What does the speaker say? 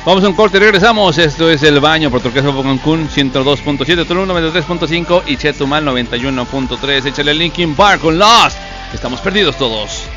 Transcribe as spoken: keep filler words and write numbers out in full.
Vamos a un corte y regresamos. Esto es El Baño por Turquesa Cancún ciento dos punto siete, Tulum noventa y tres punto cinco y Chetumal noventa y uno punto tres. Échale Linkin Park con Lost. Estamos perdidos todos.